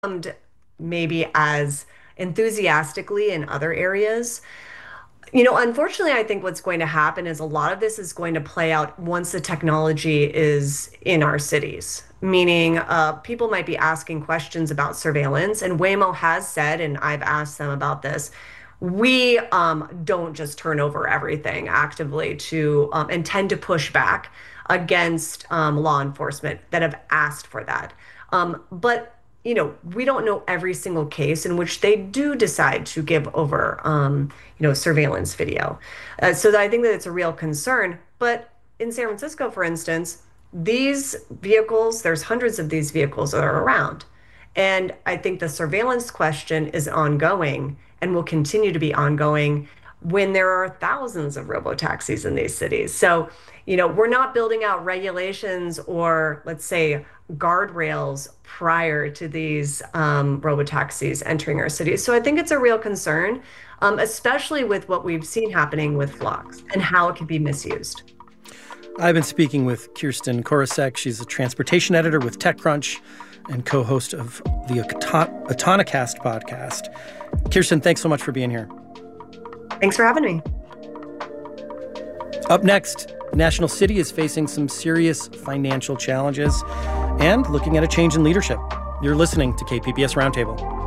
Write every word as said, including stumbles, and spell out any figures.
welcomed maybe as enthusiastically in other areas. You know, unfortunately, I think what's going to happen is a lot of this is going to play out once the technology is in our cities, meaning uh, people might be asking questions about surveillance. And Waymo has said, and I've asked them about this, we um, don't just turn over everything actively to um, and tend to push back against um, law enforcement that have asked for that. Um, but you know, we don't know every single case in which they do decide to give over, um, you know, surveillance video. Uh, so I think that it's a real concern. But in San Francisco, for instance, these vehicles, there's hundreds of these vehicles that are around. And I think the surveillance question is ongoing and will continue to be ongoing when there are thousands of robotaxis in these cities. So, you know, we're not building out regulations or, let's say, guardrails prior to these um, robotaxis entering our cities. So I think it's a real concern, um, especially with what we've seen happening with Flux and how it can be misused. I've been speaking with Kirsten Korosek. She's a transportation editor with TechCrunch and co-host of the Auton- Autonocast podcast. Kirsten, thanks so much for being here. Thanks for having me. Up next, National City is facing some serious financial challenges and looking at a change in leadership. You're listening to K P B S Roundtable.